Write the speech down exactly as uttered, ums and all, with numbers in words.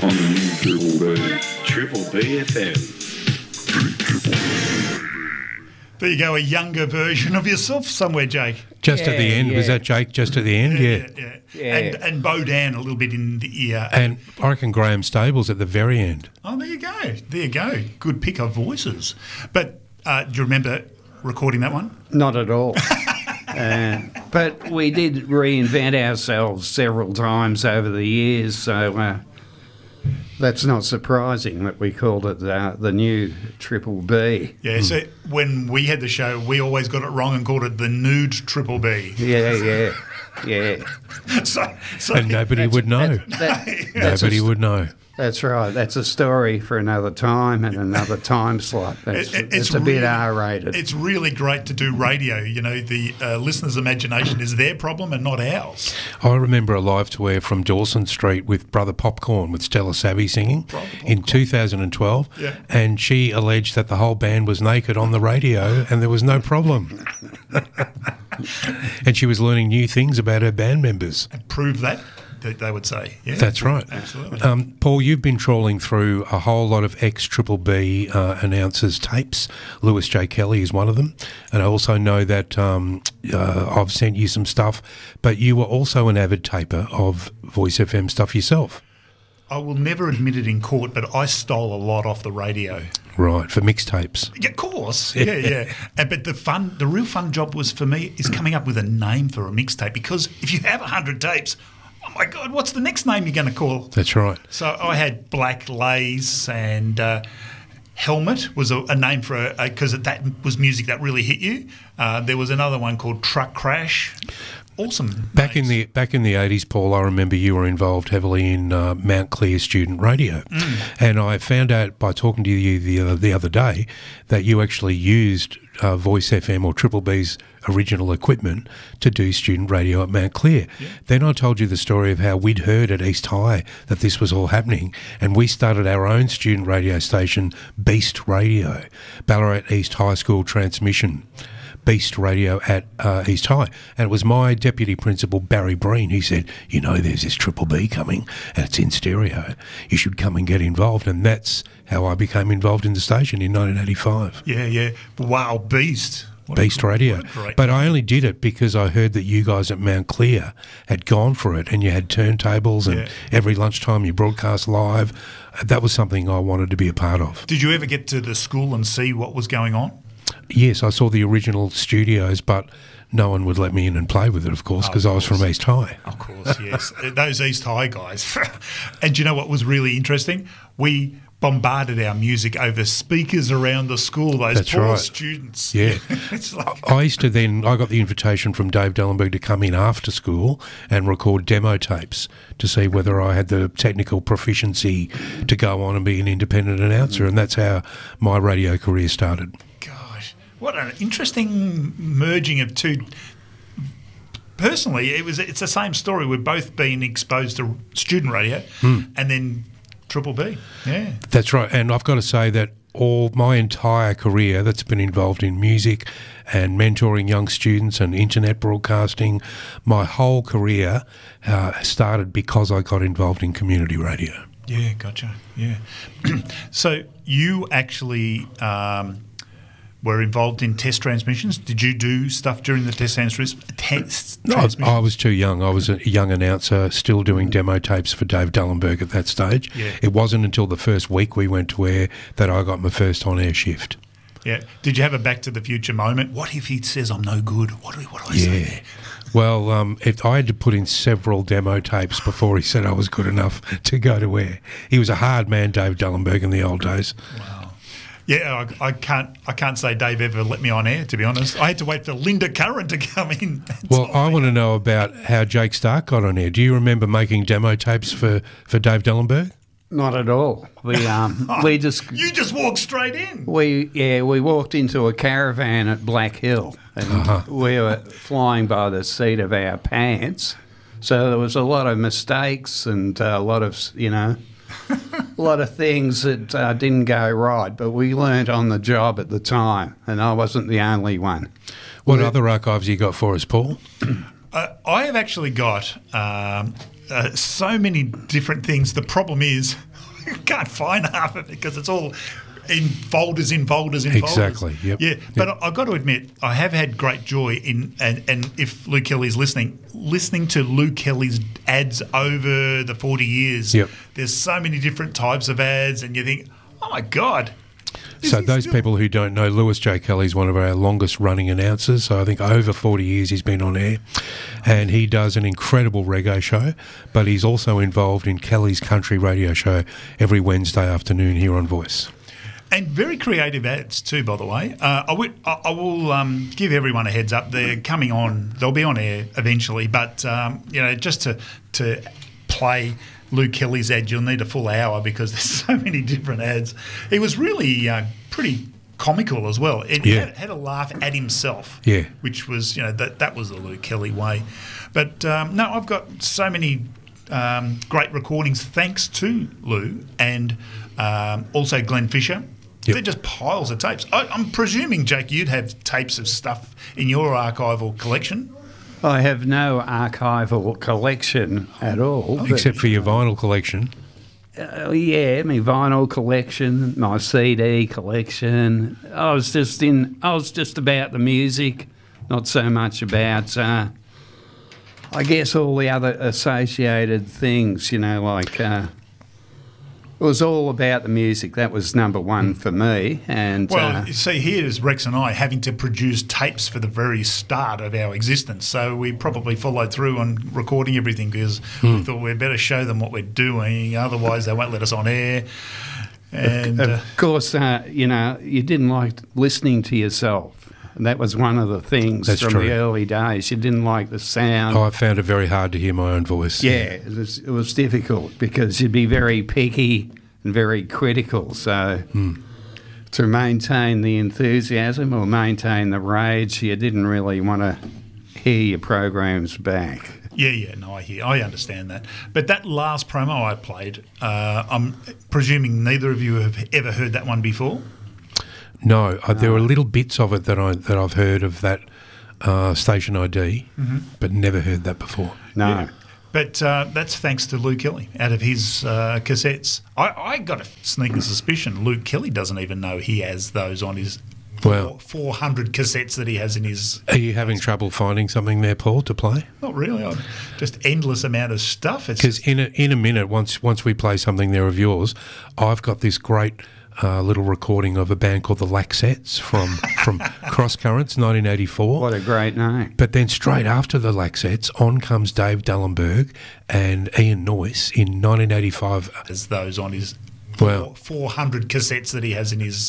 on the new Triple B. Triple B F M. There you go, a younger version of yourself somewhere, Jake. Just Yeah, at the end. yeah. Was that Jake just at the end? Yeah. Yeah, yeah. Yeah. And, and Bo Dan a little bit in the ear. And I reckon Graham Stables at the very end. Oh, there you go. There you go. Good pick of voices. But uh, do you remember recording that one? Not at all. uh, but we did reinvent ourselves several times over the years, so uh, that's not surprising that we called it uh, the new Triple B. Yeah, so when we had the show, we always got it wrong and called it the nude Triple B. Yeah, yeah, yeah. so, so And nobody would know. That, that's Nobody a, would know. That's right. That's a story for another time and another time slot. That's, It- it- it's, a bit really- R-rated. It's really great to do radio. You know, the uh, listener's imagination is their problem and not ours. I remember a live to air from Dawson Street with Brother Popcorn with Stella Savvy singing in two thousand twelve, Yeah. and she alleged that the whole band was naked on the radio and there was no problem. And she was learning new things about her band members. And prove that, that they would say. Yeah, That's right. Absolutely. Um, Paul, you've been trawling through a whole lot of ex-Triple B uh, announcers' tapes. Lewis J. Kelly is one of them. And I also know that um, uh, I've sent you some stuff, but you were also an avid taper of Voice F M stuff yourself. I will never admit it in court, but I stole a lot off the radio. Right, for mixtapes. Yeah, of course. Yeah, yeah. And, but the fun, the real fun job was for me is coming up with a name for a mixtape, because if you have a hundred tapes, oh my God, what's the next name you're going to call? That's right. So I had Black Lace and uh, Helmet was a, a name for a because that was music that really hit you. Uh, there was another one called Truck Crash. Awesome. Back in names. the back in the eighties, Paul, I remember you were involved heavily in uh, Mount Clear student radio, Mm. and I found out by talking to you the other, the other day that you actually used uh, Voice F M or Triple B's original equipment to do student radio at Mount Clear. Yeah. Then I told you the story of how we'd heard at East High that this was all happening, and we started our own student radio station, Beast Radio, Ballarat East High School transmission. Beast Radio at uh, East High. And it was my deputy principal, Barry Breen, who said, you know, there's this Triple B coming and it's in stereo. You should come and get involved. And that's how I became involved in the station in nineteen eighty-five. Yeah, yeah. Wow, Beast. What a Beast gr- Radio. what a great But name. I only did it because I heard that you guys at Mount Clear had gone for it and you had turntables and Yeah. every lunchtime you broadcast live. That was something I wanted to be a part of. Did you ever get to the school and see what was going on? Yes, I saw the original studios, but no one would let me in and play with it, of course, Oh, because of I was from course. East High. Of course, yes. Those East High guys. And do you know what was really interesting? We bombarded our music over speakers around the school, those That's poor right. students. Yeah. It's like, I used to then, I got the invitation from Dave Dellenberg to come in after school and record demo tapes to see whether I had the technical proficiency to go on and be an independent announcer. And that's how my radio career started. gosh, what an interesting merging of two. Personally, it was it's the same story. We've both been exposed to student radio and then Triple B. Yeah. That's right. And I've got to say that all my entire career that's been involved in music and mentoring young students and internet broadcasting, my whole career uh, started because I got involved in community radio. Yeah, gotcha. Yeah. So you actually um, were involved in test transmissions. Did you do stuff during the test, trans- test No, I, transmissions? I was too young. I was a young announcer still doing demo tapes for Dave Dellenberg at that stage. Yeah. It wasn't until the first week we went to air that I got my first on-air shift. Yeah. Did you have a Back to the Future moment? What if he says I'm no good? What do, what do I say Yeah. there? Well, um, if I had to put in several demo tapes before he said I was good enough to go to air. He was a hard man, Dave Dellenberg, in the old days. Wow. Yeah, I, I can't. I can't say Dave ever let me on air. To be honest, I had to wait for Linda Curran to come in. Well, I want to know about how Jake Stark got on air. Do you remember making demo tapes for, for Dave Dellenberg? Not at all. We um we just You just walked straight in. we yeah we walked into a caravan at Black Hill and Uh-huh. we were flying by the seat of our pants, so there was a lot of mistakes and uh, a lot of you know a lot of things that uh, didn't go right. But we learnt on the job at the time, and I wasn't the only one. What other archives you got for us, Paul? Uh, I have actually got um, uh, so many different things. The problem is can't find half of it because it's all in folders, in folders, in folders. Exactly, yep. Yeah, but Yep. I- I've got to admit, I have had great joy in, and, and if Lou Kelly's listening, listening to Lou Kelly's ads over the forty years. Yep. There's so many different types of ads, and you think, oh my God. is So he those still- people who don't know, Lewis J. Kelly's one of our longest running announcers. So I think over forty years he's been on air, and he does an incredible reggae show, but he's also involved in Kelly's country radio show every Wednesday afternoon here on Voice. And very creative ads too, by the way. Uh, I, would, I, I will um, give everyone a heads up. They're coming on. They'll be on air eventually. But um, you know, just to to play Lou Kelly's ad, you'll need a full hour because there's so many different ads. He was really uh, pretty comical as well. It Yeah. had, had a laugh at himself. Yeah. which was, you know, that that was the Lou Kelly way. But um, no, I've got so many um, great recordings thanks to Lou and um, also Glenn Fisher. Yep. They're just piles of tapes. I, I'm presuming, Jake, you'd have tapes of stuff in your archival collection. I have no archival collection at all. but- Except for your vinyl collection. Uh, yeah, my vinyl collection, my C D collection. I was just in. I was just about the music, not so much about. Uh, I guess all the other associated things. You know, like uh, it was all about the music. That was number one for me. And Well, uh, you see, here's Rex and I having to produce tapes for the very start of our existence. So we probably followed through on recording everything because we thought we'd better show them what we're doing. Otherwise, they won't let us on air. And uh, of course, uh, you know, you didn't like listening to yourself. And that was one of the things That's from true. the early days. You didn't like the sound. Oh, I found it very hard to hear my own voice. Yeah, it was, it was difficult because you'd be very picky and very critical. So to maintain the enthusiasm or maintain the rage, you didn't really want to hear your programs back. yeah, yeah, no, I hear, I understand that. But that last promo I played, uh, I'm presuming neither of you have ever heard that one before. No, uh, there were little bits of it that I that I've heard of that uh, station I D, but never heard that before. No. Yeah. But uh, that's thanks to Lou Kelly out of his uh, cassettes. I, I got a sneaking suspicion Luke Kelly doesn't even know he has those on his Well- four hundred cassettes that he has in his. Are you having trouble finding something there, Paul, to play? Not really. I'm just endless amount of stuff. It's Because in a, in a minute, once once we play something there of yours, I've got this great uh, little recording of a band called the Laxettes from from Cross Currents, nineteen eighty-four. What a great name. But then straight after the Laxettes, on comes Dave Dallenberg and Ian Noyce in nineteen eighty-five. has those on his Well- four hundred cassettes that he has in his